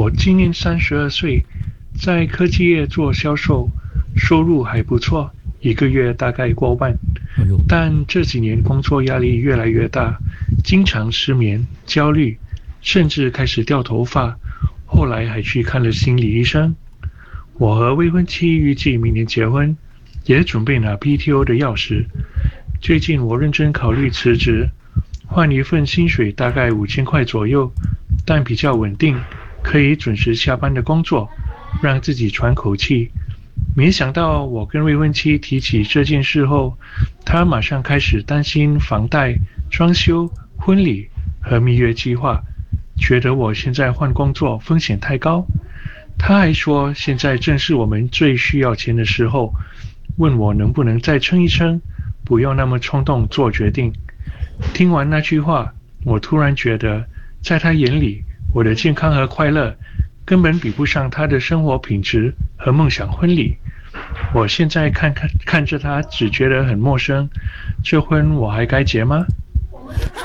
我今年32岁，在科技业做销售，收入还不错，一个月大概过万。 哎呦， 但这几年工作压力越来越大，经常失眠、焦虑，甚至开始掉头发，后来还去看了心理医生。我和未婚妻预计明年结婚，也准备拿 PTO 的钥匙。最近我认真考虑辞职，换一份薪水大概5000块左右，但比较稳定，可以准时下班的工作，让自己喘口气。没想到我跟未婚妻提起这件事后，她马上开始担心房贷、装修、婚礼和蜜月计划，觉得我现在换工作风险太高。她还说现在正是我们最需要钱的时候，问我能不能再撑一撑，不要那么冲动做决定。听完那句话，我突然觉得，在她眼里，我的健康和快乐根本比不上她的生活品质和梦想婚礼。我现在看着她，只觉得很陌生。这婚我还该结吗？